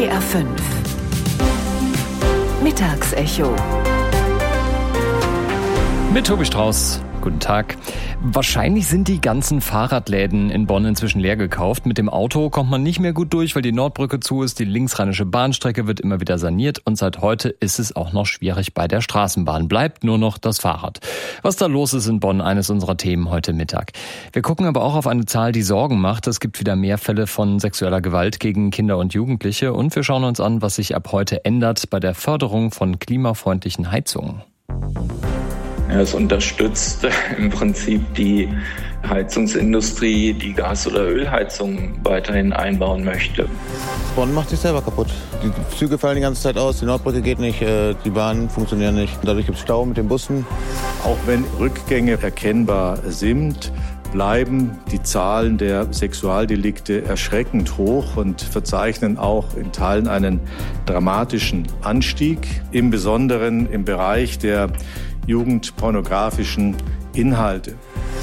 NDR 5 Mittagsecho mit Tobi Strauß. Guten Tag. Wahrscheinlich sind die ganzen Fahrradläden in Bonn inzwischen leer gekauft. Mit dem Auto kommt man nicht mehr gut durch, weil die Nordbrücke zu ist. Die linksrheinische Bahnstrecke wird immer wieder saniert. Und seit heute ist es auch noch schwierig bei der Straßenbahn. Bleibt nur noch das Fahrrad. Was da los ist in Bonn, eines unserer Themen heute Mittag. Wir gucken aber auch auf eine Zahl, die Sorgen macht. Es gibt wieder mehr Fälle von sexueller Gewalt gegen Kinder und Jugendliche. Und wir schauen uns an, was sich ab heute ändert bei der Förderung von klimafreundlichen Heizungen. Ja, es unterstützt im Prinzip die Heizungsindustrie, die Gas- oder Ölheizungen weiterhin einbauen möchte. Bonn macht sich selber kaputt. Die Züge fallen die ganze Zeit aus, die Nordbrücke geht nicht, die Bahnen funktionieren nicht. Dadurch gibt es Stau mit den Bussen. Auch wenn Rückgänge erkennbar sind, bleiben die Zahlen der Sexualdelikte erschreckend hoch und verzeichnen auch in Teilen einen dramatischen Anstieg, im Besonderen im Bereich der jugendpornografischen Inhalte.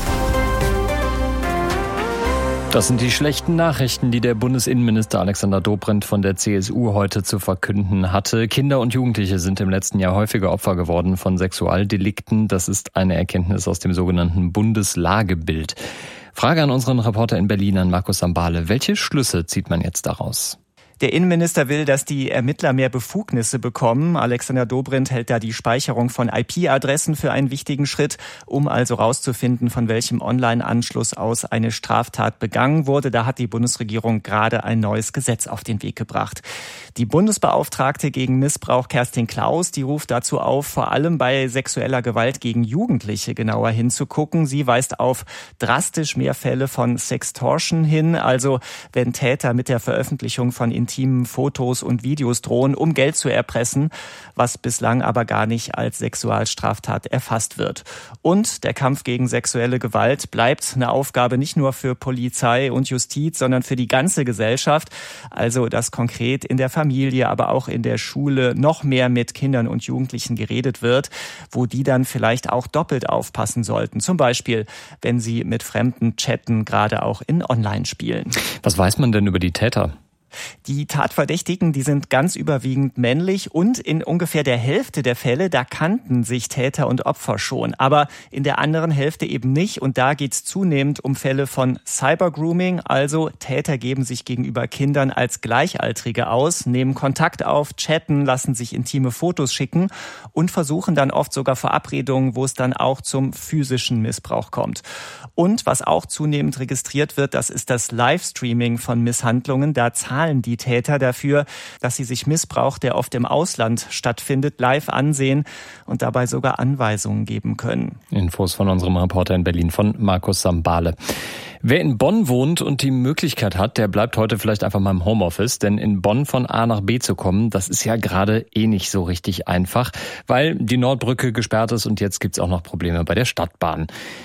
Das sind die schlechten Nachrichten, die der Bundesinnenminister Alexander Dobrindt von der CSU heute zu verkünden hatte. Kinder und Jugendliche sind im letzten Jahr häufiger Opfer geworden von Sexualdelikten. Das ist eine Erkenntnis aus dem sogenannten Bundeslagebild. Frage an unseren Reporter in Berlin, an Markus Sambale. Welche Schlüsse zieht man jetzt daraus? Der Innenminister will, dass die Ermittler mehr Befugnisse bekommen. Alexander Dobrindt hält da die Speicherung von IP-Adressen für einen wichtigen Schritt, um also rauszufinden, von welchem Online-Anschluss aus eine Straftat begangen wurde. Da hat die Bundesregierung gerade ein neues Gesetz auf den Weg gebracht. Die Bundesbeauftragte gegen Missbrauch Kerstin Klaus, die ruft dazu auf, vor allem bei sexueller Gewalt gegen Jugendliche genauer hinzugucken. Sie weist auf drastisch mehr Fälle von Sextortion hin, also wenn Täter mit der Veröffentlichung von intimen Fotos und Videos drohen, um Geld zu erpressen, was bislang aber gar nicht als Sexualstraftat erfasst wird. Und der Kampf gegen sexuelle Gewalt bleibt eine Aufgabe nicht nur für Polizei und Justiz, sondern für die ganze Gesellschaft. Also, dass konkret in der Familie, aber auch in der Schule noch mehr mit Kindern und Jugendlichen geredet wird, wo die dann vielleicht auch doppelt aufpassen sollten. Zum Beispiel, wenn sie mit Fremden chatten, gerade auch in Online-Spielen. Was weiß man denn über die Täter? Die Tatverdächtigen, die sind ganz überwiegend männlich und in ungefähr der Hälfte der Fälle, da kannten sich Täter und Opfer schon. Aber in der anderen Hälfte eben nicht und da geht's zunehmend um Fälle von Cybergrooming. Also Täter geben sich gegenüber Kindern als Gleichaltrige aus, nehmen Kontakt auf, chatten, lassen sich intime Fotos schicken und versuchen dann oft sogar Verabredungen, wo es dann auch zum physischen Missbrauch kommt. Und was auch zunehmend registriert wird, das ist das Livestreaming von Misshandlungen. Da zahlen die Täter dafür, dass sie sich Missbrauch, der oft im Ausland stattfindet, live ansehen und dabei sogar Anweisungen geben können. Infos von unserem Reporter in Berlin, von Markus Sambale. Wer in Bonn wohnt und die Möglichkeit hat, der bleibt heute vielleicht einfach mal im Homeoffice, denn in Bonn von A nach B zu kommen, das ist ja gerade nicht so richtig einfach, weil die Nordbrücke gesperrt ist und jetzt gibt's auch noch Probleme bei der Stadtbahn.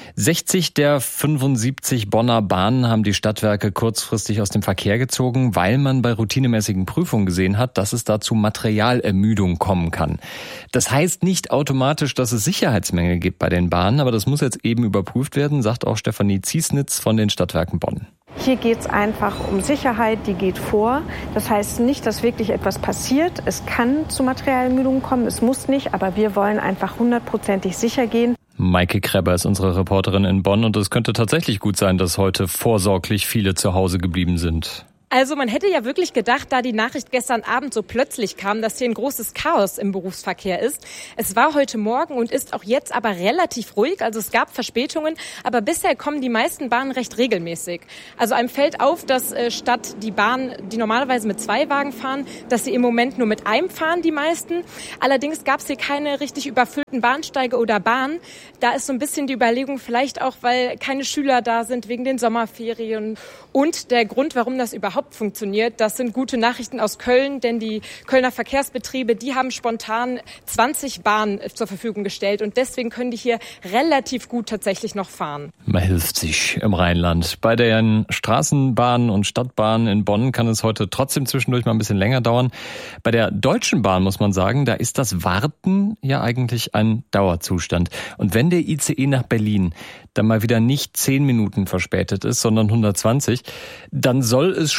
60 der 75 Bonner Bahnen haben die Stadtwerke kurzfristig aus dem Verkehr gezogen, weil man bei routinemäßigen Prüfungen gesehen hat, dass es da zu Materialermüdung kommen kann. Das heißt nicht automatisch, dass es Sicherheitsmängel gibt bei den Bahnen, aber das muss jetzt eben überprüft werden, sagt auch Stefanie Ziesnitz von den Stadtwerken Bonn. Hier geht es einfach um Sicherheit, die geht vor. Das heißt nicht, dass wirklich etwas passiert. Es kann zu Materialermüdung kommen, es muss nicht, aber wir wollen einfach 100% sicher gehen. Maike Krebber ist unsere Reporterin in Bonn und es könnte tatsächlich gut sein, dass heute vorsorglich viele zu Hause geblieben sind. Also man hätte ja wirklich gedacht, da die Nachricht gestern Abend so plötzlich kam, dass hier ein großes Chaos im Berufsverkehr ist. Es war heute Morgen und ist auch jetzt aber relativ ruhig. Also es gab Verspätungen, aber bisher kommen die meisten Bahnen recht regelmäßig. Also einem fällt auf, dass statt die Bahnen, die normalerweise mit 2 Wagen fahren, dass sie im Moment nur mit einem fahren, die meisten. Allerdings gab es hier keine richtig überfüllten Bahnsteige oder Bahnen. Da ist so ein bisschen die Überlegung, vielleicht auch, weil keine Schüler da sind wegen den Sommerferien. Und der Grund, warum das überhaupt funktioniert, das sind gute Nachrichten aus Köln, denn die Kölner Verkehrsbetriebe, die haben spontan 20 Bahnen zur Verfügung gestellt und deswegen können die hier relativ gut tatsächlich noch fahren. Man hilft sich im Rheinland. Bei den Straßenbahnen und Stadtbahnen in Bonn kann es heute trotzdem zwischendurch mal ein bisschen länger dauern. Bei der Deutschen Bahn muss man sagen, da ist das Warten ja eigentlich ein Dauerzustand. Und wenn der ICE nach Berlin dann mal wieder nicht 10 Minuten verspätet ist, sondern 120, dann soll es schon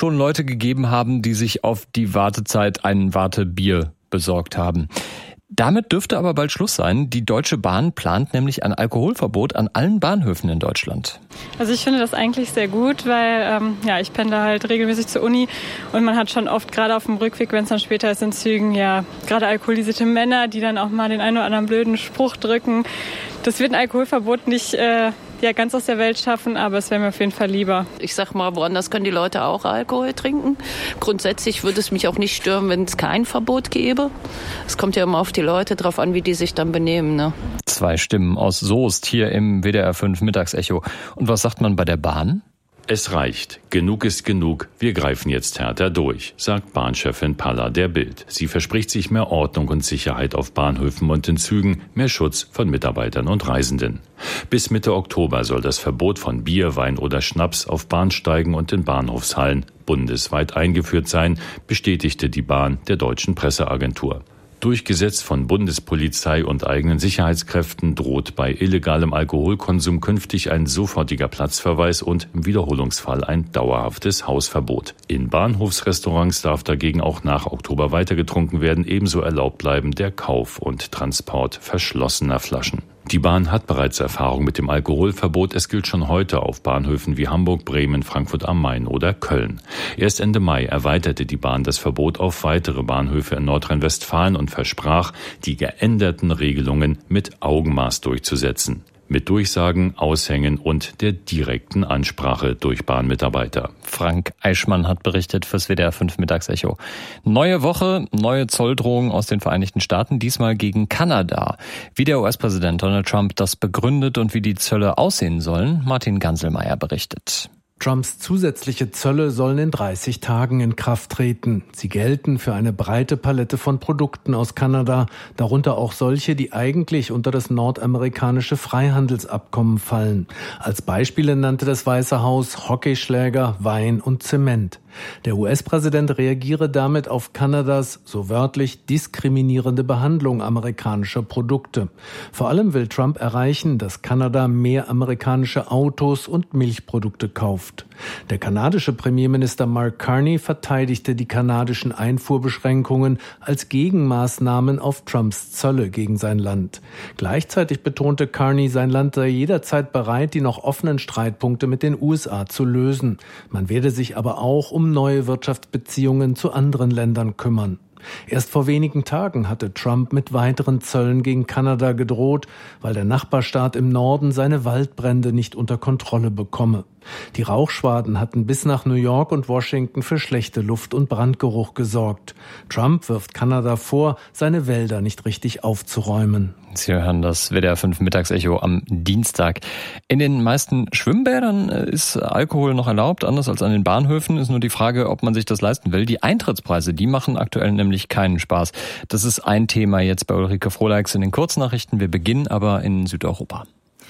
schon Leute gegeben haben, die sich auf die Wartezeit ein Wartebier besorgt haben. Damit dürfte aber bald Schluss sein. Die Deutsche Bahn plant nämlich ein Alkoholverbot an allen Bahnhöfen in Deutschland. Also ich finde das eigentlich sehr gut, weil ich pendle halt regelmäßig zur Uni und man hat schon oft, gerade auf dem Rückweg, wenn es dann später ist in Zügen, gerade alkoholisierte Männer, die dann auch mal den einen oder anderen blöden Spruch drücken. Das wird ein Alkoholverbot nicht ganz aus der Welt schaffen, aber es wäre mir auf jeden Fall lieber. Ich sag mal, woanders können die Leute auch Alkohol trinken. Grundsätzlich würde es mich auch nicht stören, wenn es kein Verbot gäbe. Es kommt ja immer auf die Leute drauf an, wie die sich dann benehmen. Ne? 2 Stimmen aus Soest hier im WDR 5 Mittagsecho. Und was sagt man bei der Bahn? Es reicht. Genug ist genug. Wir greifen jetzt härter durch, sagt Bahnchefin Palla der Bild. Sie verspricht sich mehr Ordnung und Sicherheit auf Bahnhöfen und in Zügen, mehr Schutz von Mitarbeitern und Reisenden. Bis Mitte Oktober soll das Verbot von Bier, Wein oder Schnaps auf Bahnsteigen und in Bahnhofshallen bundesweit eingeführt sein, bestätigte die Bahn der Deutschen Presseagentur. Durchgesetzt von Bundespolizei und eigenen Sicherheitskräften droht bei illegalem Alkoholkonsum künftig ein sofortiger Platzverweis und im Wiederholungsfall ein dauerhaftes Hausverbot. In Bahnhofsrestaurants darf dagegen auch nach Oktober weiter getrunken werden, ebenso erlaubt bleiben der Kauf und Transport verschlossener Flaschen. Die Bahn hat bereits Erfahrung mit dem Alkoholverbot. Es gilt schon heute auf Bahnhöfen wie Hamburg, Bremen, Frankfurt am Main oder Köln. Erst Ende Mai erweiterte die Bahn das Verbot auf weitere Bahnhöfe in Nordrhein-Westfalen und versprach, die geänderten Regelungen mit Augenmaß durchzusetzen. Mit Durchsagen, Aushängen und der direkten Ansprache durch Bahnmitarbeiter. Frank Eichmann hat berichtet fürs WDR 5 Mittagsecho. Neue Woche, neue Zolldrohungen aus den Vereinigten Staaten, diesmal gegen Kanada. Wie der US-Präsident Donald Trump das begründet und wie die Zölle aussehen sollen, Martin Ganselmeier berichtet. Trumps zusätzliche Zölle sollen in 30 Tagen in Kraft treten. Sie gelten für eine breite Palette von Produkten aus Kanada, darunter auch solche, die eigentlich unter das nordamerikanische Freihandelsabkommen fallen. Als Beispiele nannte das Weiße Haus Hockeyschläger, Wein und Zement. Der US-Präsident reagiere damit auf Kanadas, so wörtlich, diskriminierende Behandlung amerikanischer Produkte. Vor allem will Trump erreichen, dass Kanada mehr amerikanische Autos und Milchprodukte kauft. Der kanadische Premierminister Mark Carney verteidigte die kanadischen Einfuhrbeschränkungen als Gegenmaßnahmen auf Trumps Zölle gegen sein Land. Gleichzeitig betonte Carney, sein Land sei jederzeit bereit, die noch offenen Streitpunkte mit den USA zu lösen. Man werde sich aber auch um neue Wirtschaftsbeziehungen zu anderen Ländern kümmern. Erst vor wenigen Tagen hatte Trump mit weiteren Zöllen gegen Kanada gedroht, weil der Nachbarstaat im Norden seine Waldbrände nicht unter Kontrolle bekomme. Die Rauchschwaden hatten bis nach New York und Washington für schlechte Luft- und Brandgeruch gesorgt. Trump wirft Kanada vor, seine Wälder nicht richtig aufzuräumen. Sie hören das WDR 5 Mittagsecho am Dienstag. In den meisten Schwimmbädern ist Alkohol noch erlaubt, anders als an den Bahnhöfen. Ist nur die Frage, ob man sich das leisten will. Die Eintrittspreise, die machen aktuell nämlich keinen Spaß. Das ist ein Thema jetzt bei Ulrike Frohleix in den Kurznachrichten. Wir beginnen aber in Südeuropa.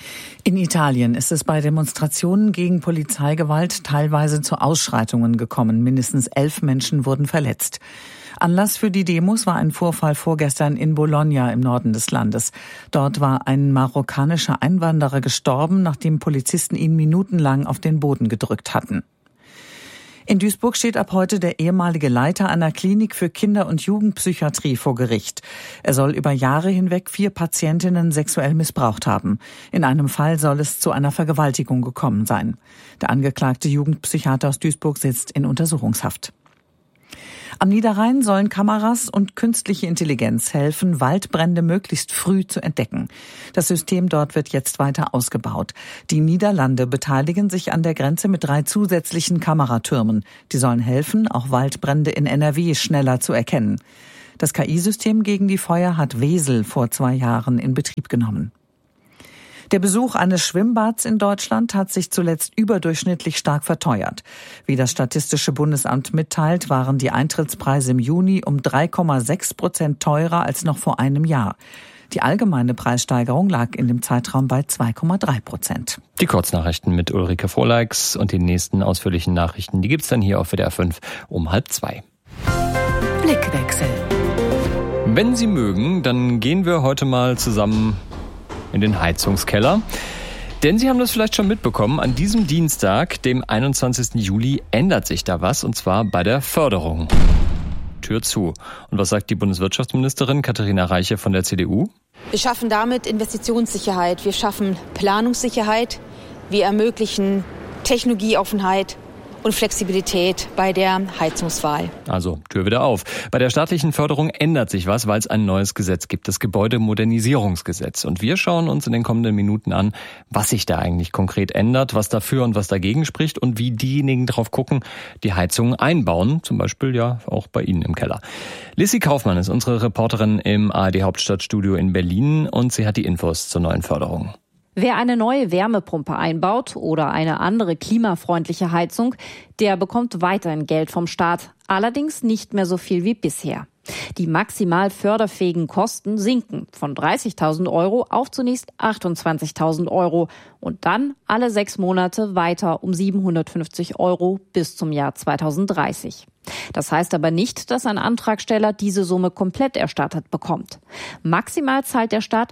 In Italien ist es bei Demonstrationen gegen Polizeigewalt teilweise zu Ausschreitungen gekommen. Mindestens 11 Menschen wurden verletzt. Anlass für die Demos war ein Vorfall vorgestern in Bologna im Norden des Landes. Dort war ein marokkanischer Einwanderer gestorben, nachdem Polizisten ihn minutenlang auf den Boden gedrückt hatten. In Duisburg steht ab heute der ehemalige Leiter einer Klinik für Kinder- und Jugendpsychiatrie vor Gericht. Er soll über Jahre hinweg 4 Patientinnen sexuell missbraucht haben. In einem Fall soll es zu einer Vergewaltigung gekommen sein. Der angeklagte Jugendpsychiater aus Duisburg sitzt in Untersuchungshaft. Am Niederrhein sollen Kameras und künstliche Intelligenz helfen, Waldbrände möglichst früh zu entdecken. Das System dort wird jetzt weiter ausgebaut. Die Niederlande beteiligen sich an der Grenze mit 3 zusätzlichen Kameratürmen. Die sollen helfen, auch Waldbrände in NRW schneller zu erkennen. Das KI-System gegen die Feuer hat Wesel vor 2 Jahren in Betrieb genommen. Der Besuch eines Schwimmbads in Deutschland hat sich zuletzt überdurchschnittlich stark verteuert. Wie das Statistische Bundesamt mitteilt, waren die Eintrittspreise im Juni um 3,6% teurer als noch vor einem Jahr. Die allgemeine Preissteigerung lag in dem Zeitraum bei 2,3%. Die Kurznachrichten mit Ulrike Frohleix und die nächsten ausführlichen Nachrichten, die gibt's dann hier auf WDR 5 um 1:30. Blickwechsel. Wenn Sie mögen, dann gehen wir heute mal zusammen in den Heizungskeller. Denn Sie haben das vielleicht schon mitbekommen, an diesem Dienstag, dem 21. Juli, ändert sich da was, und zwar bei der Förderung. Tür zu. Und was sagt die Bundeswirtschaftsministerin Katharina Reiche von der CDU? Wir schaffen damit Investitionssicherheit, wir schaffen Planungssicherheit, wir ermöglichen Technologieoffenheit und Flexibilität bei der Heizungswahl. Also Tür wieder auf. Bei der staatlichen Förderung ändert sich was, weil es ein neues Gesetz gibt, das Gebäudemodernisierungsgesetz. Und wir schauen uns in den kommenden Minuten an, was sich da eigentlich konkret ändert, was dafür und was dagegen spricht und wie diejenigen drauf gucken, die Heizungen einbauen, zum Beispiel ja auch bei Ihnen im Keller. Lissy Kaufmann ist unsere Reporterin im ARD Hauptstadtstudio in Berlin und sie hat die Infos zur neuen Förderung. Wer eine neue Wärmepumpe einbaut oder eine andere klimafreundliche Heizung, der bekommt weiterhin Geld vom Staat, allerdings nicht mehr so viel wie bisher. Die maximal förderfähigen Kosten sinken von 30.000 Euro auf zunächst 28.000 Euro und dann alle 6 Monate weiter um 750 Euro bis zum Jahr 2030. Das heißt aber nicht, dass ein Antragsteller diese Summe komplett erstattet bekommt. Maximal zahlt der Staat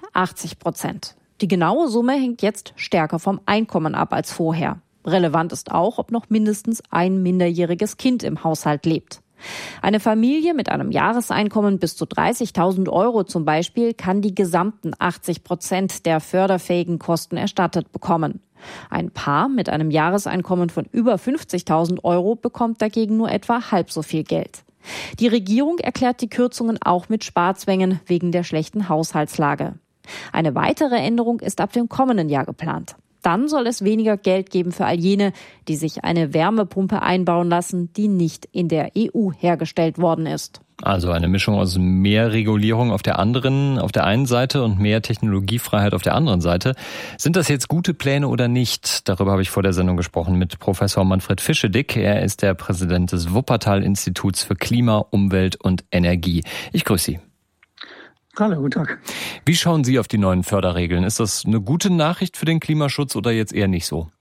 80%. Die genaue Summe hängt jetzt stärker vom Einkommen ab als vorher. Relevant ist auch, ob noch mindestens ein minderjähriges Kind im Haushalt lebt. Eine Familie mit einem Jahreseinkommen bis zu 30.000 Euro zum Beispiel kann die gesamten 80% der förderfähigen Kosten erstattet bekommen. Ein Paar mit einem Jahreseinkommen von über 50.000 Euro bekommt dagegen nur etwa halb so viel Geld. Die Regierung erklärt die Kürzungen auch mit Sparzwängen wegen der schlechten Haushaltslage. Eine weitere Änderung ist ab dem kommenden Jahr geplant. Dann soll es weniger Geld geben für all jene, die sich eine Wärmepumpe einbauen lassen, die nicht in der EU hergestellt worden ist. Also eine Mischung aus mehr Regulierung auf der einen Seite und mehr Technologiefreiheit auf der anderen Seite. Sind das jetzt gute Pläne oder nicht? Darüber habe ich vor der Sendung gesprochen mit Professor Manfred Fischedick. Er ist der Präsident des Wuppertal-Instituts für Klima, Umwelt und Energie. Ich grüße Sie. Hallo, guten Tag. Wie schauen Sie auf die neuen Förderregeln? Ist das eine gute Nachricht für den Klimaschutz oder jetzt eher nicht so?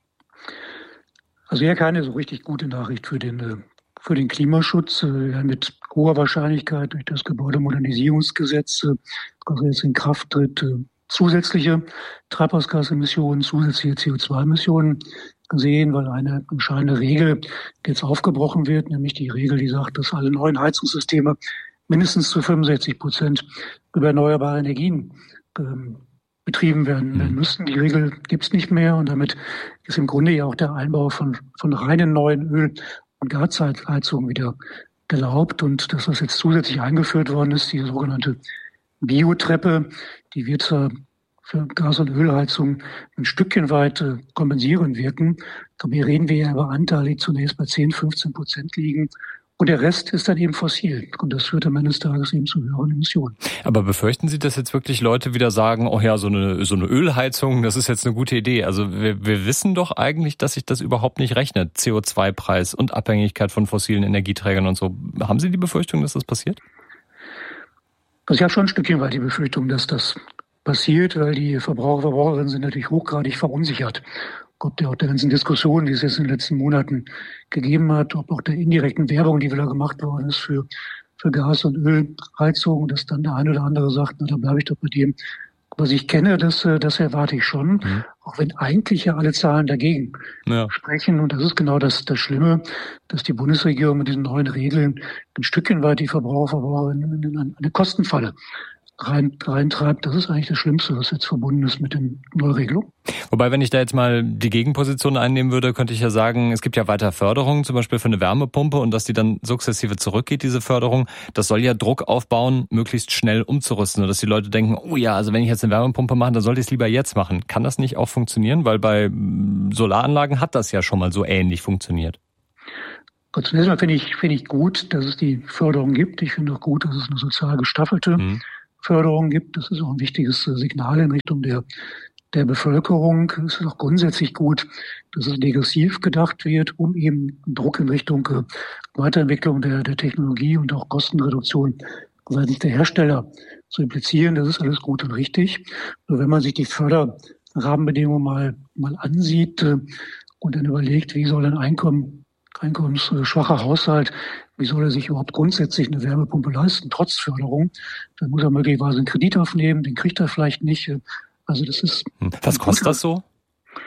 Also eher keine so richtig gute Nachricht für den Klimaschutz. Mit hoher Wahrscheinlichkeit durch das Gebäudemodernisierungsgesetz, das jetzt in Kraft tritt, zusätzliche Treibhausgasemissionen, zusätzliche CO2-Emissionen sehen, weil eine entscheidende Regel jetzt aufgebrochen wird, nämlich die Regel, die sagt, dass alle neuen Heizungssysteme mindestens zu 65% über erneuerbare Energien betrieben werden müssen. Die Regel gibt es nicht mehr und damit ist im Grunde ja auch der Einbau von reinen neuen Öl- und Gasheizungen wieder erlaubt. Und das, was jetzt zusätzlich eingeführt worden ist, die sogenannte Biotreppe, die wird zwar für Gas- und Ölheizungen ein Stückchen weit kompensierend wirken. Aber hier reden wir ja über Anteile, die zunächst bei 10-15% liegen. Und der Rest ist dann eben fossil. Und das führt am Ende des Tages eben zu höheren Emissionen. Aber befürchten Sie, dass jetzt wirklich Leute wieder sagen, oh ja, so eine Ölheizung, das ist jetzt eine gute Idee. Also wir wissen doch eigentlich, dass sich das überhaupt nicht rechnet. CO2-Preis und Abhängigkeit von fossilen Energieträgern und so. Haben Sie die Befürchtung, dass das passiert? Also ich habe schon ein Stückchen weit die Befürchtung, dass das passiert, weil die Verbraucherinnen sind natürlich hochgradig verunsichert. Ob der ganzen Diskussion, die es jetzt in den letzten Monaten gegeben hat, ob auch der indirekten Werbung, die wieder gemacht worden ist für Gas- und Ölheizung, dass dann der eine oder andere sagt, na, da bleibe ich doch bei dem, was ich kenne, das erwarte ich schon. Auch wenn eigentlich ja alle Zahlen dagegen sprechen. Und das ist genau das Schlimme, dass die Bundesregierung mit diesen neuen Regeln ein Stückchen weit die Verbraucherinnen in eine Kostenfalle reintreibt. Das ist eigentlich das Schlimmste, was jetzt verbunden ist mit den Neuregelungen. Wobei, wenn ich da jetzt mal die Gegenposition einnehmen würde, könnte ich ja sagen, es gibt ja weiter Förderungen, zum Beispiel für eine Wärmepumpe und dass die dann sukzessive zurückgeht, diese Förderung. Das soll ja Druck aufbauen, möglichst schnell umzurüsten, dass die Leute denken, oh ja, also wenn ich jetzt eine Wärmepumpe mache, dann sollte ich es lieber jetzt machen. Kann das nicht auch funktionieren? Weil bei Solaranlagen hat das ja schon mal so ähnlich funktioniert. Gott, zunächst mal finde ich gut, dass es die Förderung gibt. Ich finde auch gut, dass es eine sozial gestaffelte Förderung gibt. Das ist auch ein wichtiges Signal in Richtung der Bevölkerung. Es ist auch grundsätzlich gut, dass es degressiv gedacht wird, um eben Druck in Richtung Weiterentwicklung der Technologie und auch Kostenreduktion seitens der Hersteller zu implizieren. Das ist alles gut und richtig. Nur wenn man sich die Förderrahmenbedingungen mal ansieht und dann überlegt, wie soll ein einkommensschwacher Haushalt, wie soll er sich überhaupt grundsätzlich eine Wärmepumpe leisten, trotz Förderung? Dann muss er möglicherweise einen Kredit aufnehmen, den kriegt er vielleicht nicht. Also das ist... Was kostet das so?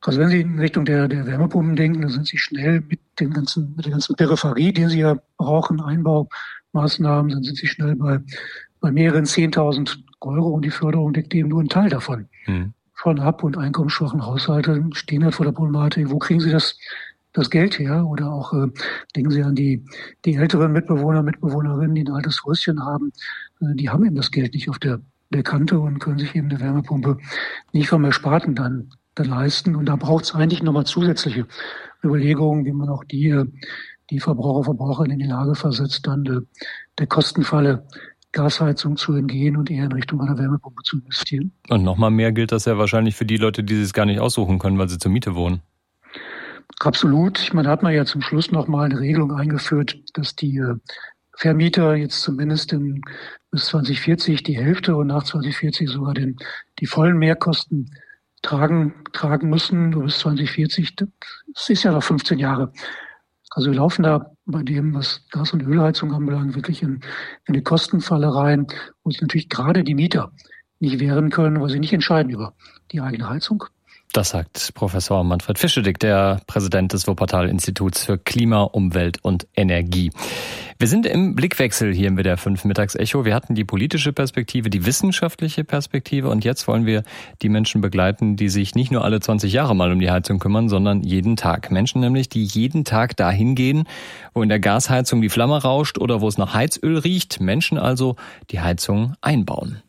Also wenn Sie in Richtung der Wärmepumpen denken, dann sind Sie schnell mit der ganzen Peripherie, die Sie ja brauchen, Einbaumaßnahmen, dann sind Sie schnell bei mehreren 10.000 Euro und die Förderung deckt eben nur einen Teil davon. Von ab- und einkommensschwachen Haushalten stehen halt vor der Problematik, wo kriegen Sie das Geld her? Oder auch denken Sie an die älteren Mitbewohnerinnen, die ein altes Häuschen haben, die haben eben das Geld nicht auf der Kante und können sich eben eine Wärmepumpe nicht vom Ersparten dann leisten. Und da braucht es eigentlich nochmal zusätzliche Überlegungen, wie man auch die Verbraucher in die Lage versetzt, dann der Kostenfalle Gasheizung zu entgehen und eher in Richtung einer Wärmepumpe zu investieren. Und nochmal mehr gilt das ja wahrscheinlich für die Leute, die es gar nicht aussuchen können, weil sie zur Miete wohnen. Absolut. Ich meine, da hat man ja zum Schluss nochmal eine Regelung eingeführt, dass die Vermieter jetzt zumindest bis 2040 die Hälfte und nach 2040 sogar die vollen Mehrkosten tragen müssen. Bis 2040, das ist ja noch 15 Jahre. Also wir laufen da bei dem, was Gas- und Ölheizung anbelangt, wirklich in eine Kostenfalle rein, wo sich natürlich gerade die Mieter nicht wehren können, weil sie nicht entscheiden über die eigene Heizung. Das sagt Professor Manfred Fischedick, der Präsident des Wuppertal-Instituts für Klima, Umwelt und Energie. Wir sind im Blickwechsel hier im WDR 5 Mittagsecho. Wir hatten die politische Perspektive, die wissenschaftliche Perspektive und jetzt wollen wir die Menschen begleiten, die sich nicht nur alle 20 Jahre mal um die Heizung kümmern, sondern jeden Tag. Menschen nämlich, die jeden Tag dahin gehen, wo in der Gasheizung die Flamme rauscht oder wo es nach Heizöl riecht. Menschen also, die Heizung einbauen.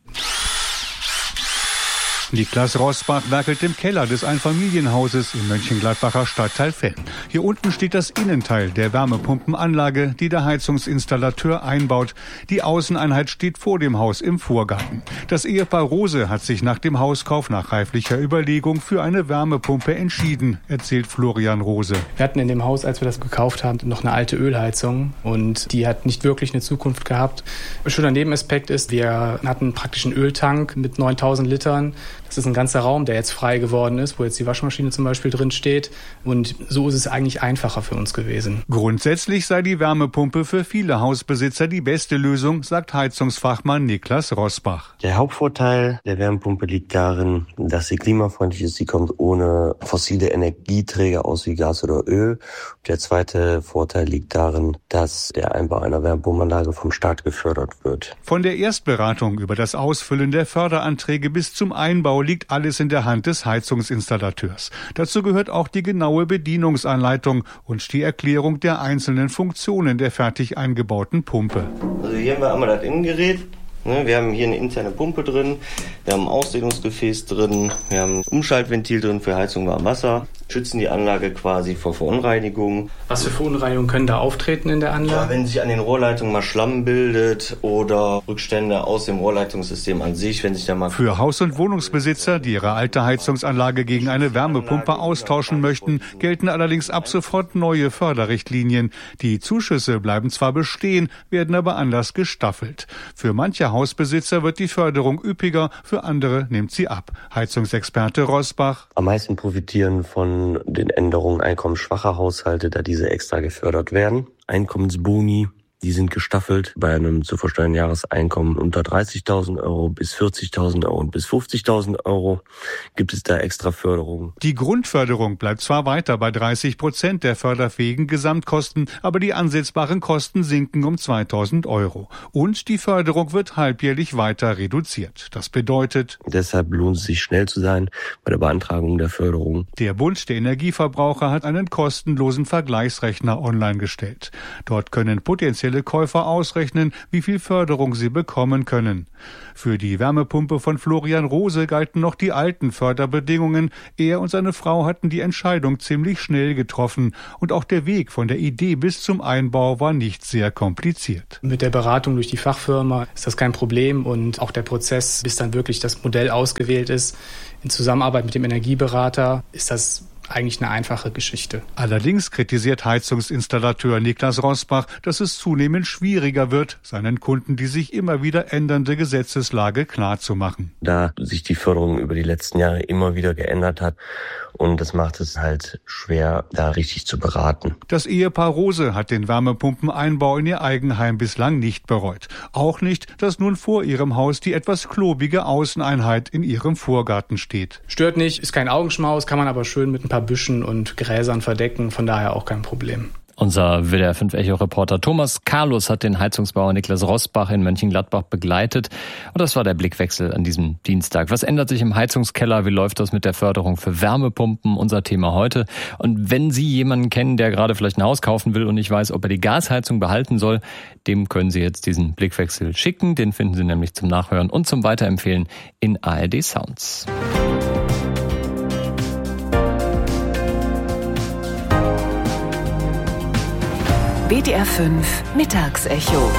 Niklas Rosbach werkelt im Keller des Einfamilienhauses im Mönchengladbacher Stadtteil Venn. Hier unten steht das Innenteil der Wärmepumpenanlage, die der Heizungsinstallateur einbaut. Die Außeneinheit steht vor dem Haus im Vorgarten. Das Ehepaar Rose hat sich nach dem Hauskauf nach reiflicher Überlegung für eine Wärmepumpe entschieden, erzählt Florian Rose. Wir hatten in dem Haus, als wir das gekauft haben, noch eine alte Ölheizung und die hat nicht wirklich eine Zukunft gehabt. Ein schöner Nebenaspekt ist, wir hatten praktisch einen Öltank mit 9.000 Litern. Das ist ein ganzer Raum, der jetzt frei geworden ist, wo jetzt die Waschmaschine zum Beispiel drin steht. Und so ist es eigentlich einfacher für uns gewesen. Grundsätzlich sei die Wärmepumpe für viele Hausbesitzer die beste Lösung, sagt Heizungsfachmann Niklas Rosbach. Der Hauptvorteil der Wärmepumpe liegt darin, dass sie klimafreundlich ist. Sie kommt ohne fossile Energieträger aus wie Gas oder Öl. Der zweite Vorteil liegt darin, dass der Einbau einer Wärmepumpenanlage vom Staat gefördert wird. Von der Erstberatung über das Ausfüllen der Förderanträge bis zum Einbau liegt alles in der Hand des Heizungsinstallateurs. Dazu gehört auch die genaue Bedienungsanleitung und die Erklärung der einzelnen Funktionen der fertig eingebauten Pumpe. Also hier haben wir einmal das Innengerät. Wir haben hier eine interne Pumpe drin, wir haben ein Ausdehnungsgefäß drin, wir haben ein Umschaltventil drin für Heizung warm Wasser, schützen die Anlage quasi vor Verunreinigungen. Was für Verunreinigungen können da auftreten in der Anlage? Ja, wenn sich an den Rohrleitungen mal Schlamm bildet oder Rückstände aus dem Rohrleitungssystem an sich, wenn sich da mal... Für Haus- und Wohnungsbesitzer, die ihre alte Heizungsanlage gegen eine Wärmepumpe austauschen möchten, gelten allerdings ab sofort neue Förderrichtlinien. Die Zuschüsse bleiben zwar bestehen, werden aber anders gestaffelt. Für manche Hausbesitzer wird die Förderung üppiger, für andere nimmt sie ab. Heizungsexperte Rosbach. Am meisten profitieren von den Änderungen einkommensschwacher Haushalte, da diese extra gefördert werden. Einkommensboni, die sind gestaffelt bei einem zu versteuernden Jahreseinkommen unter 30.000 Euro bis 40.000 Euro und bis 50.000 Euro gibt es da extra Förderungen. Die Grundförderung bleibt zwar weiter bei 30% der förderfähigen Gesamtkosten, aber die ansetzbaren Kosten sinken um 2.000 Euro. Und die Förderung wird halbjährlich weiter reduziert. Das bedeutet... Deshalb lohnt es sich, schnell zu sein bei der Beantragung der Förderung. Der Bund der Energieverbraucher hat einen kostenlosen Vergleichsrechner online gestellt. Dort können potenzielle Käufer ausrechnen, wie viel Förderung sie bekommen können. Für die Wärmepumpe von Florian Rose galten noch die alten Förderbedingungen. Er und seine Frau hatten die Entscheidung ziemlich schnell getroffen. Und auch der Weg von der Idee bis zum Einbau war nicht sehr kompliziert. Mit der Beratung durch die Fachfirma ist das kein Problem und auch der Prozess, bis dann wirklich das Modell ausgewählt ist, in Zusammenarbeit mit dem Energieberater, ist das eigentlich eine einfache Geschichte. Allerdings kritisiert Heizungsinstallateur Niklas Rosbach, dass es zunehmend schwieriger wird, seinen Kunden die sich immer wieder ändernde Gesetzeslage klarzumachen. Da sich die Förderung über die letzten Jahre immer wieder geändert hat und das macht es halt schwer, da richtig zu beraten. Das Ehepaar Rose hat den Wärmepumpeneinbau in ihr Eigenheim bislang nicht bereut. Auch nicht, dass nun vor ihrem Haus die etwas klobige Außeneinheit in ihrem Vorgarten steht. Stört nicht, ist kein Augenschmaus, kann man aber schön mit ein paar paar Büschen und Gräsern verdecken, von daher auch kein Problem. Unser WDR 5 Echo-Reporter Thomas Carlos hat den Heizungsbauer Niklas Rosbach in Mönchengladbach begleitet. Und das war der Blickwechsel an diesem Dienstag. Was ändert sich im Heizungskeller? Wie läuft das mit der Förderung für Wärmepumpen? Unser Thema heute. Und wenn Sie jemanden kennen, der gerade vielleicht ein Haus kaufen will und nicht weiß, ob er die Gasheizung behalten soll, dem können Sie jetzt diesen Blickwechsel schicken. Den finden Sie nämlich zum Nachhören und zum Weiterempfehlen in ARD Sounds. WDR 5 Mittagsecho.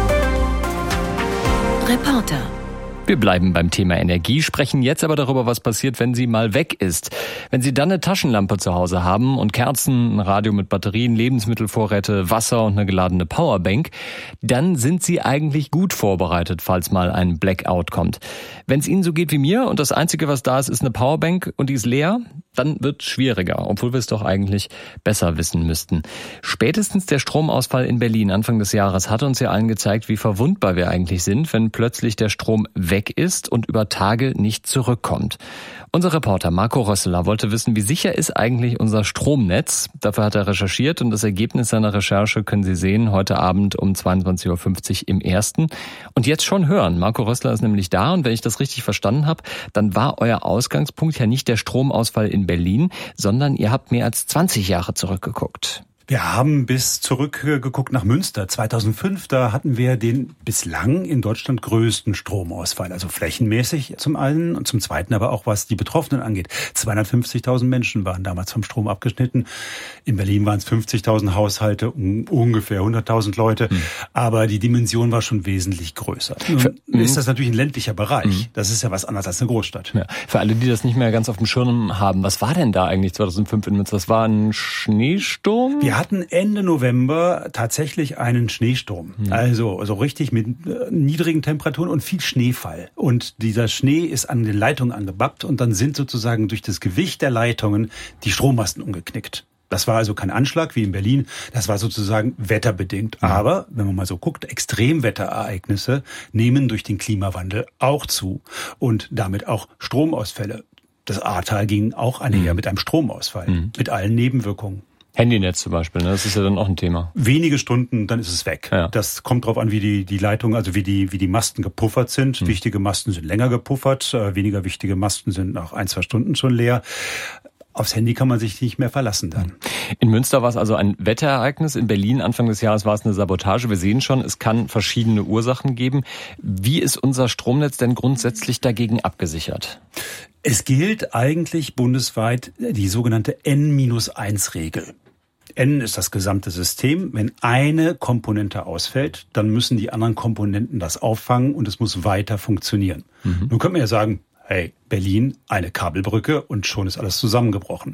Reporter. Wir bleiben beim Thema Energie, sprechen jetzt aber darüber, was passiert, wenn sie mal weg ist. Wenn Sie dann eine Taschenlampe zu Hause haben und Kerzen, ein Radio mit Batterien, Lebensmittelvorräte, Wasser und eine geladene Powerbank, dann sind Sie eigentlich gut vorbereitet, falls mal ein Blackout kommt. Wenn es Ihnen so geht wie mir und das Einzige, was da ist, ist eine Powerbank und die ist leer, dann wird es schwieriger, obwohl wir es doch eigentlich besser wissen müssten. Spätestens der Stromausfall in Berlin Anfang des Jahres hat uns ja allen gezeigt, wie verwundbar wir eigentlich sind, wenn plötzlich der Strom weg ist und über Tage nicht zurückkommt. Unser Reporter Marco Rösseler wollte wissen, wie sicher ist eigentlich unser Stromnetz? Dafür hat er recherchiert und das Ergebnis seiner Recherche können Sie sehen heute Abend um 22.50 Uhr im Ersten. Und jetzt schon hören. Marco Rösseler ist nämlich da und wenn ich das richtig verstanden habe, dann war euer Ausgangspunkt ja nicht der Stromausfall in Berlin, sondern ihr habt mehr als 20 Jahre zurückgeguckt. Wir haben bis zurückgeguckt nach Münster. 2005, da hatten wir den bislang in Deutschland größten Stromausfall. Also flächenmäßig zum einen und zum zweiten aber auch, was die Betroffenen angeht. 250.000 Menschen waren damals vom Strom abgeschnitten. In Berlin waren es 50.000 Haushalte, ungefähr 100.000 Leute. Aber die Dimension war schon wesentlich größer. Nun ist das natürlich ein ländlicher Bereich. Das ist ja was anderes als eine Großstadt. Ja. Für alle, die das nicht mehr ganz auf dem Schirm haben, was war denn da eigentlich 2005 in Münster? Das war ein Schneesturm? Wir hatten Ende November tatsächlich einen Schneesturm. Also richtig mit niedrigen Temperaturen und viel Schneefall. Und dieser Schnee ist an den Leitungen angebappt und dann sind sozusagen durch das Gewicht der Leitungen die Strommasten umgeknickt. Das war also kein Anschlag wie in Berlin, das war sozusagen wetterbedingt. Aber, wenn man mal so guckt, Extremwetterereignisse nehmen durch den Klimawandel auch zu und damit auch Stromausfälle. Das Ahrtal ging auch einher mit einem Stromausfall, mit allen Nebenwirkungen. Handynetz zum Beispiel, ne? Das ist ja dann auch ein Thema. Wenige Stunden, dann ist es weg. Ja. Das kommt drauf an, wie die Leitungen, also wie die Masten gepuffert sind. Wichtige Masten sind länger gepuffert, weniger wichtige Masten sind nach 1-2 Stunden schon leer. Aufs Handy kann man sich nicht mehr verlassen dann. In Münster war es also ein Wetterereignis. In Berlin Anfang des Jahres war es eine Sabotage. Wir sehen schon, es kann verschiedene Ursachen geben. Wie ist unser Stromnetz denn grundsätzlich dagegen abgesichert? Es gilt eigentlich bundesweit die sogenannte N-1-Regel. N ist das gesamte System. Wenn eine Komponente ausfällt, dann müssen die anderen Komponenten das auffangen und es muss weiter funktionieren. Nun könnte man ja sagen, hey, Berlin, eine Kabelbrücke und schon ist alles zusammengebrochen.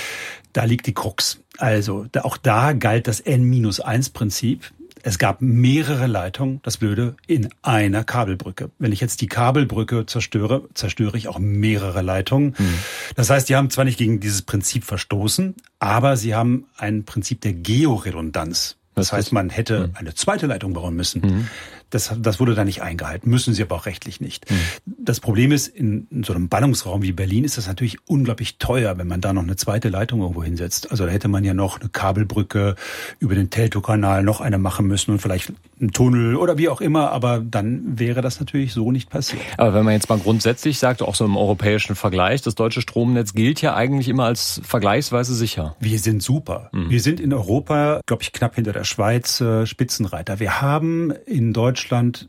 Da liegt die Krux. Also auch da galt das N-1-Prinzip. Es gab mehrere Leitungen, das Blöde, in einer Kabelbrücke. Wenn ich jetzt die Kabelbrücke zerstöre ich auch mehrere Leitungen. Das heißt, die haben zwar nicht gegen dieses Prinzip verstoßen, aber sie haben ein Prinzip der Georedundanz. Das heißt, man hätte eine zweite Leitung bauen müssen. Das wurde da nicht eingehalten, müssen sie aber auch rechtlich nicht. Das Problem ist, in so einem Ballungsraum wie Berlin ist das natürlich unglaublich teuer, wenn man da noch eine zweite Leitung irgendwo hinsetzt. Also da hätte man ja noch eine Kabelbrücke über den Teltow-Kanal noch eine machen müssen und vielleicht einen Tunnel oder wie auch immer, aber dann wäre das natürlich so nicht passiert. Aber wenn man jetzt mal grundsätzlich sagt, auch so im europäischen Vergleich, das deutsche Stromnetz gilt ja eigentlich immer als vergleichsweise sicher. Wir sind super. Wir sind in Europa, glaube ich, knapp hinter der Schweiz Spitzenreiter. Wir haben in Deutschland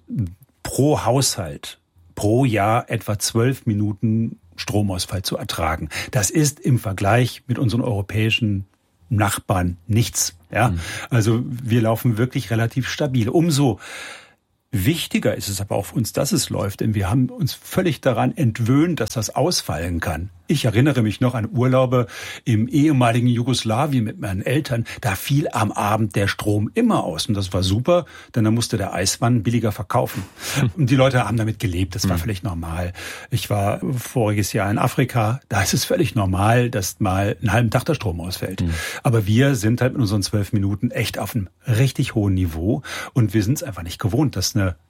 pro Haushalt, pro Jahr etwa 12 Minuten Stromausfall zu ertragen. Das ist im Vergleich mit unseren europäischen Nachbarn nichts. Ja? Also wir laufen wirklich relativ stabil. Umso wichtiger ist es aber auch für uns, dass es läuft, denn wir haben uns völlig daran entwöhnt, dass das ausfallen kann. Ich erinnere mich noch an Urlaube im ehemaligen Jugoslawien mit meinen Eltern. Da fiel am Abend der Strom immer aus und das war super, denn dann musste der Eismann billiger verkaufen. Und die Leute haben damit gelebt, das war völlig normal. Ich war voriges Jahr in Afrika, da ist es völlig normal, dass mal einen halben Tag der Strom ausfällt. Aber wir sind halt mit unseren 12 Minuten echt auf einem richtig hohen Niveau und wir sind es einfach nicht gewohnt, dass eine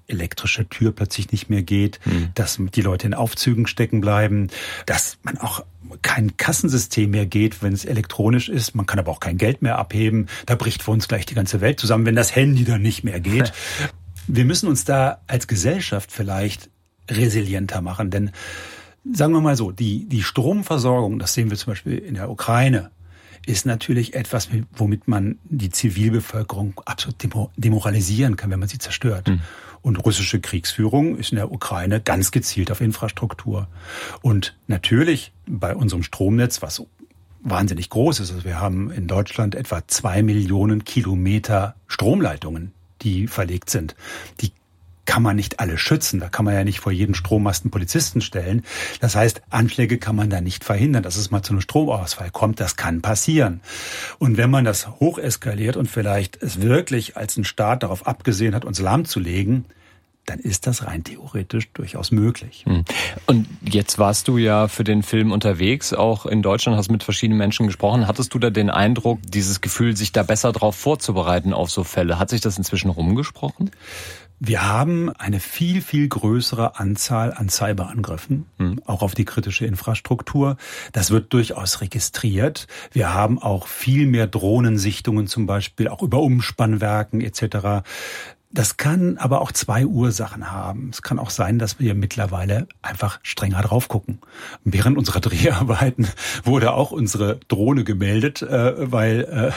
elektrische Tür plötzlich nicht mehr geht, dass die Leute in Aufzügen stecken bleiben, dass man auch kein Kassensystem mehr geht, wenn es elektronisch ist. Man kann aber auch kein Geld mehr abheben. Da bricht für uns gleich die ganze Welt zusammen, wenn das Handy dann nicht mehr geht. Wir müssen uns da als Gesellschaft vielleicht resilienter machen, denn sagen wir mal so, die Stromversorgung, das sehen wir zum Beispiel in der Ukraine, ist natürlich etwas, womit man die Zivilbevölkerung absolut demoralisieren kann, wenn man sie zerstört. Und russische Kriegsführung ist in der Ukraine ganz gezielt auf Infrastruktur. Und natürlich bei unserem Stromnetz, was wahnsinnig groß ist, also wir haben in Deutschland etwa 2 Millionen Kilometer Stromleitungen, die verlegt sind. Die kann man nicht alle schützen. Da kann man ja nicht vor jeden Strommast einen Polizisten stellen. Das heißt, Anschläge kann man da nicht verhindern, dass es mal zu einem Stromausfall kommt. Das kann passieren. Und wenn man das hocheskaliert und vielleicht es wirklich als ein Staat darauf abgesehen hat, uns lahmzulegen, dann ist das rein theoretisch durchaus möglich. Und jetzt warst du ja für den Film unterwegs, auch in Deutschland, hast mit verschiedenen Menschen gesprochen. Hattest du da den Eindruck, dieses Gefühl, sich da besser drauf vorzubereiten auf so Fälle? Hat sich das inzwischen rumgesprochen? Wir haben eine viel, viel größere Anzahl an Cyberangriffen, auch auf die kritische Infrastruktur. Das wird durchaus registriert. Wir haben auch viel mehr Drohnensichtungen, zum Beispiel auch über Umspannwerken etc. Das kann aber auch 2 Ursachen haben. Es kann auch sein, dass wir mittlerweile einfach strenger drauf gucken. Während unserer Dreharbeiten wurde auch unsere Drohne gemeldet, weil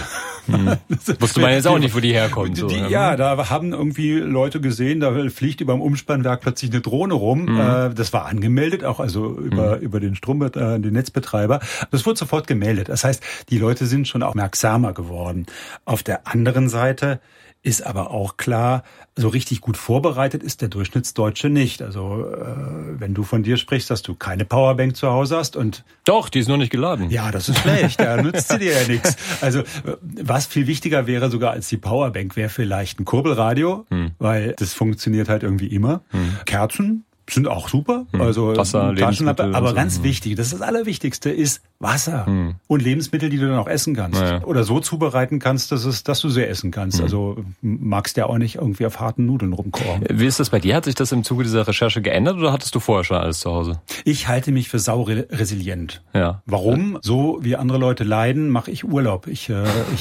wusste man jetzt auch nicht, wo die herkommt. Ja, da haben irgendwie Leute gesehen, da fliegt über dem Umspannwerk plötzlich eine Drohne rum. Das war angemeldet, auch also über den den Netzbetreiber. Das wurde sofort gemeldet. Das heißt, die Leute sind schon auch merksamer geworden. Auf der anderen Seite ist aber auch klar, so richtig gut vorbereitet ist der Durchschnittsdeutsche nicht. Also wenn du von dir sprichst, dass du keine Powerbank zu Hause hast und... Doch, die ist noch nicht geladen. Ja, das ist schlecht, da nützt sie dir ja nichts. Also was viel wichtiger wäre sogar als die Powerbank, wäre vielleicht ein Kurbelradio, weil das funktioniert halt irgendwie immer. Kerzen sind auch super, also Wasser, Taschenlampe, aber ganz wichtig, das Allerwichtigste ist Wasser und Lebensmittel, die du dann auch essen kannst oder so zubereiten kannst, dass du sie essen kannst. Also magst ja auch nicht irgendwie auf harten Nudeln rumkochen. Wie ist das bei dir? Hat sich das im Zuge dieser Recherche geändert oder hattest du vorher schon alles zu Hause? Ich halte mich für sauresilient. Ja. Warum? So wie andere Leute leiden, mache ich Urlaub. Ich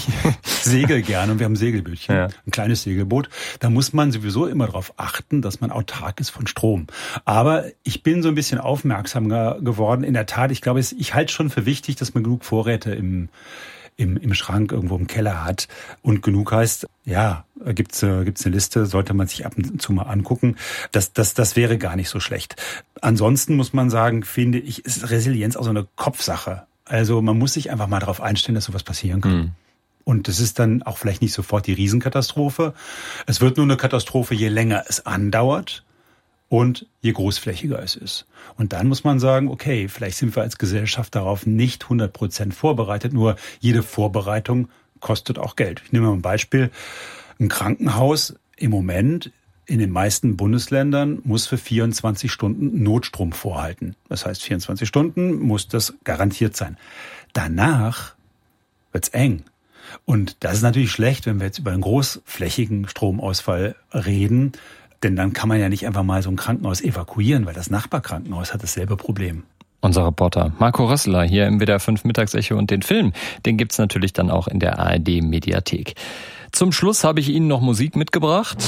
segel gerne und wir haben ein Segelbötchen, ein kleines Segelboot. Da muss man sowieso immer darauf achten, dass man autark ist von Strom. Aber ich bin so ein bisschen aufmerksamer geworden. In der Tat, ich glaube, ich halte schon für wichtig, dass man genug Vorräte im Schrank irgendwo im Keller hat. Und genug heißt, ja, gibt's eine Liste, sollte man sich ab und zu mal angucken. Das wäre gar nicht so schlecht. Ansonsten muss man sagen, finde ich, ist Resilienz auch so eine Kopfsache. Also man muss sich einfach mal darauf einstellen, dass sowas passieren kann. Und das ist dann auch vielleicht nicht sofort die Riesenkatastrophe. Es wird nur eine Katastrophe, je länger es andauert. Und je großflächiger es ist. Und dann muss man sagen, okay, vielleicht sind wir als Gesellschaft darauf nicht 100% vorbereitet, nur jede Vorbereitung kostet auch Geld. Ich nehme mal ein Beispiel. Ein Krankenhaus im Moment in den meisten Bundesländern muss für 24 Stunden Notstrom vorhalten. Das heißt, 24 Stunden muss das garantiert sein. Danach wird's eng. Und das ist natürlich schlecht, wenn wir jetzt über einen großflächigen Stromausfall reden. Denn dann kann man ja nicht einfach mal so ein Krankenhaus evakuieren, weil das Nachbarkrankenhaus hat dasselbe Problem. Unser Reporter Marco Rössler hier im WDR 5 Mittagsecho und den Film, den gibt's natürlich dann auch in der ARD Mediathek. Zum Schluss habe ich Ihnen noch Musik mitgebracht.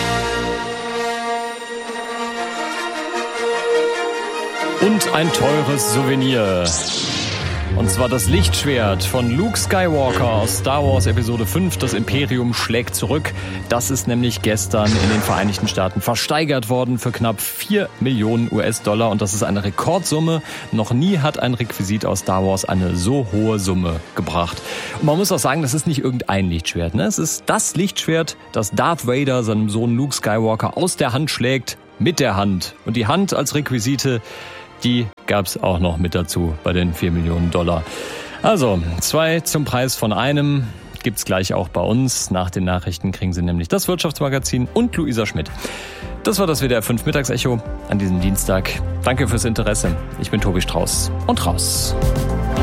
Und ein teures Souvenir. Und zwar das Lichtschwert von Luke Skywalker aus Star Wars Episode 5, das Imperium schlägt zurück. Das ist nämlich gestern in den Vereinigten Staaten versteigert worden für knapp 4 Millionen US-Dollar. Und das ist eine Rekordsumme. Noch nie hat ein Requisit aus Star Wars eine so hohe Summe gebracht. Und man muss auch sagen, das ist nicht irgendein Lichtschwert, ne? Es ist das Lichtschwert, das Darth Vader seinem Sohn Luke Skywalker aus der Hand schlägt, mit der Hand. Und die Hand als Requisite, die gab's auch noch mit dazu bei den 4 Millionen Dollar. Also, 2 zum Preis von einem gibt's gleich auch bei uns. Nach den Nachrichten kriegen Sie nämlich das Wirtschaftsmagazin und Luisa Schmidt. Das war das WDR 5 Mittagsecho an diesem Dienstag. Danke fürs Interesse. Ich bin Tobi Strauß und raus.